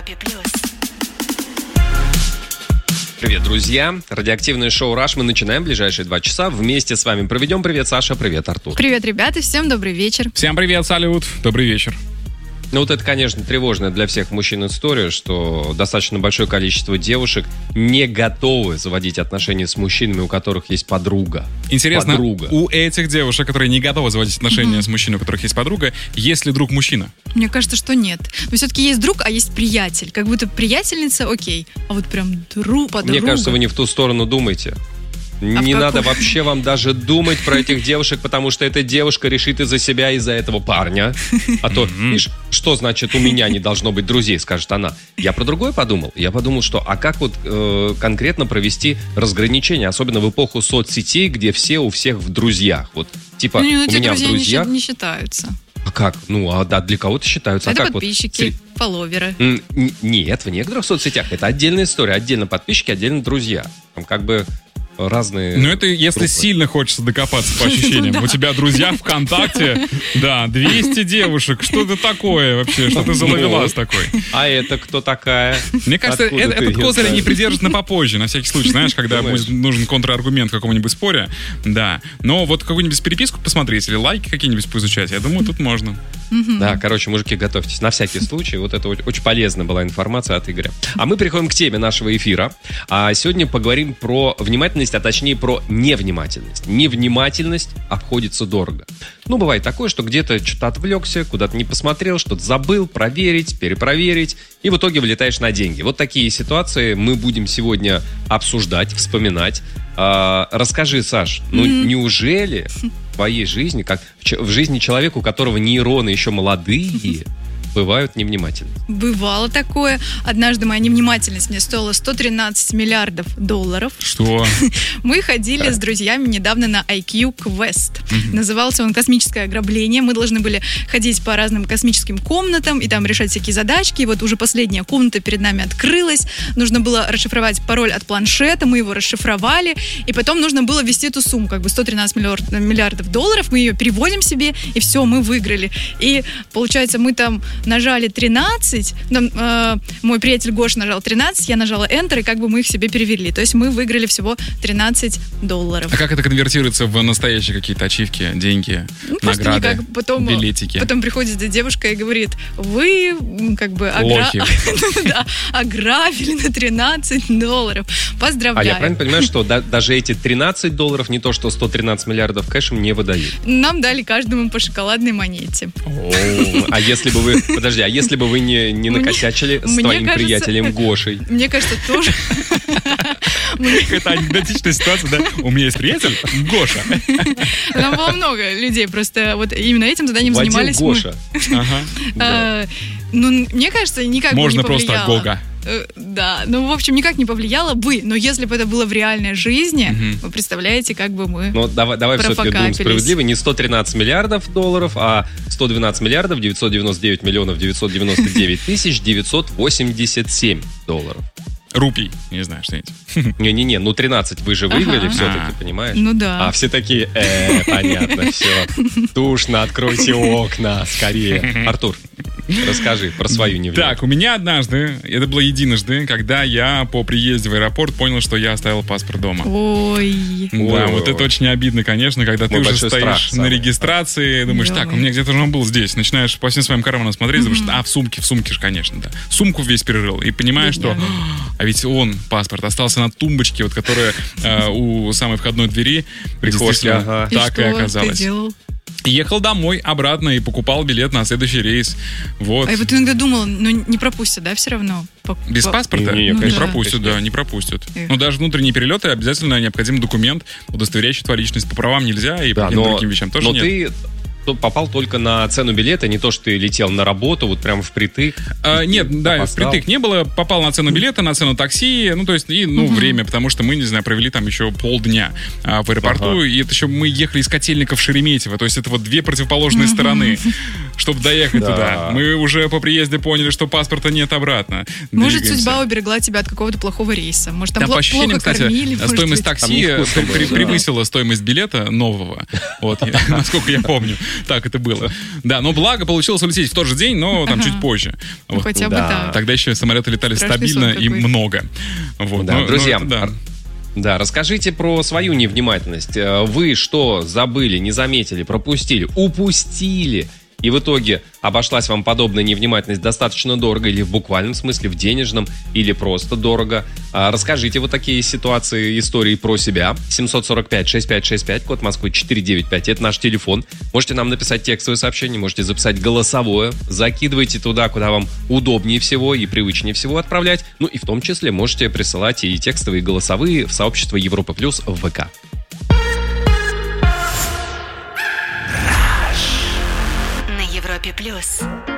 Европе+. Привет, друзья. Радиоактивное шоу «Раш» мы начинаем ближайшие 2 часа. Вместе с вами проведем. Привет, Саша. Привет, Артур. Привет, ребята. Всем добрый вечер. Всем привет, салют. Добрый вечер. Ну вот это, конечно, тревожная для всех мужчин история, что достаточно большое количество девушек не готовы заводить отношения с мужчинами, у которых есть подруга. Интересно, у этих девушек, которые не готовы заводить отношения с мужчиной, у которых есть подруга, есть ли друг-мужчина? Мне кажется, что нет. Но все-таки есть друг, а есть приятель. Как будто приятельница, окей. А вот прям подруга. Мне кажется, вы не в ту сторону думаете. Не надо вообще вам даже думать про этих девушек, потому что эта девушка решит из-за себя, из-за этого парня. А то, видишь, что значит у меня не должно быть друзей, скажет она. Я про другое подумал. Я подумал, что а как вот конкретно провести разграничение, особенно в эпоху соцсетей, где все у всех в друзьях. Вот типа у меня в друзьях не считаются. А как? Ну, а да, для кого-то считаются. Это а как подписчики, фолловеры. Нет, в некоторых соцсетях это отдельная история. Отдельно подписчики, отдельно друзья. Там как бы разные. Ну, это если группы. Сильно хочется докопаться по ощущениям. У тебя друзья ВКонтакте, да, 200 девушек. Что это такое вообще? Что ты за ловелас такой? А это кто такая? Мне кажется, этот козырь не придержат на попозже, на всякий случай. Знаешь, когда будет нужен контраргумент в каком-нибудь споре. Да. Но вот какую-нибудь переписку посмотреть или лайки какие-нибудь поизучать, я думаю, тут можно. Да, короче, мужики, готовьтесь. На всякий случай. Вот это очень полезная была информация от Игоря. А мы переходим к теме нашего эфира. А сегодня поговорим про внимательность, а точнее про невнимательность. Невнимательность обходится дорого. Ну, бывает такое, что где-то что-то отвлекся, куда-то не посмотрел, что-то забыл, проверить, перепроверить, и в итоге вылетаешь на деньги. Вот такие ситуации мы будем сегодня обсуждать, вспоминать. Расскажи, Саш, ну неужели в твоей жизни, как в жизни человека, у которого нейроны еще молодые, бывают невнимательны? Бывало такое. Однажды моя невнимательность мне стоила $113 миллиардов. Что? Мы ходили с друзьями недавно на IQ Quest. Назывался он «Космическое ограбление». Мы должны были ходить по разным космическим комнатам и там решать всякие задачки. И вот уже последняя комната перед нами открылась. Нужно было расшифровать пароль от планшета. Мы его расшифровали. И потом нужно было ввести эту сумму, как бы $113 миллиардов. Мы ее переводим себе, и все, мы выиграли. И получается, мы там нажали 13, мой приятель Гоша нажал 13, я нажала Enter, и как бы мы их себе перевели. То есть мы выиграли всего $13. А как это конвертируется в настоящие какие-то ачивки, деньги, награды, никак. Потом, билетики? Потом приходит эта девушка и говорит, вы как бы ограбили на $13. Поздравляю. А я правильно понимаю, что даже эти $13, не то что 113 миллиардов кэшем, не выдают? Нам дали каждому по шоколадной монете. А если бы вы... Подожди, а если бы вы не накосячили с твоим приятелем Гошей? Мне кажется, тоже. Какая-то анекдотичная ситуация, да? У меня есть приятель Гоша. Там было много людей, просто вот именно этим заданием занимались мы. Гоша. Ну, мне кажется, никак бы не повлияло. Можно просто Гога. Да, ну, в общем, никак не повлияло бы, но если бы это было в реальной жизни, вы представляете, как бы мы давай все-таки будем справедливы, не 113 миллиардов долларов, а 112 миллиардов 999 миллионов 999 тысяч 987 долларов. Рупий, не знаю, что-нибудь. Не-не-не, ну 13 вы же выиграли все-таки, понимаешь? Ну да. А все такие, понятно, все. Душно, откройте окна, скорее. Артур, расскажи про свою невнимательность. Так, у меня однажды, это было единожды, когда я по приезде в аэропорт понял, что я оставил паспорт дома. Ой. Да, вот это очень обидно, конечно, когда ты уже стоишь на регистрации, думаешь, так, у меня где-то же он был здесь. Начинаешь по всем своим карманам смотреть, думаешь, в сумке же, конечно, да. Сумку весь перерыл. И понимаешь, что... А ведь паспорт, остался на тумбочке, вот, которая у самой входной двери. Прихожки, так и оказалось. Ты делал? Ехал домой обратно и покупал билет на следующий рейс. Вот. А я вот иногда думала, не пропустят, да, все равно? Без паспорта? Не пропустят, да, не пропустят. Но даже внутренние перелеты обязательно необходим документ, удостоверяющий твою личность. По правам нельзя, и по каким-то другим вещам тоже нет. Но ты попал только на цену билета, не то, что ты летел на работу, вот прям впритык. Нет, да, впритык не было. Попал на цену билета, на цену такси, ну, то есть, и, время, потому что мы, не знаю, провели там еще полдня в аэропорту, и это еще мы ехали из Котельника в Шереметьево, то есть это вот две противоположные стороны. чтобы доехать туда. Мы уже по приезде поняли, что паспорта нет обратно. Может, судьба уберегла тебя от какого-то плохого рейса. Может, там плохо кормили. Стоимость такси превысила стоимость билета нового. Вот, насколько я помню. Так это было. Да, но благо получилось улететь в тот же день, но там чуть позже. Хотя бы так. Тогда еще самолеты летали стабильно и много. Друзья, да, расскажите про свою невнимательность. Вы что забыли, не заметили, пропустили, упустили? И в итоге обошлась вам подобная невнимательность достаточно дорого, или в буквальном смысле, в денежном, или просто дорого. Расскажите вот такие ситуации, истории про себя. 745-6565, код Москвы 495, это наш телефон. Можете нам написать текстовое сообщение, можете записать голосовое. Закидывайте туда, куда вам удобнее всего и привычнее всего отправлять. Ну и в том числе можете присылать и текстовые, и голосовые в сообщество Европа Плюс в ВК. Европе Плюс.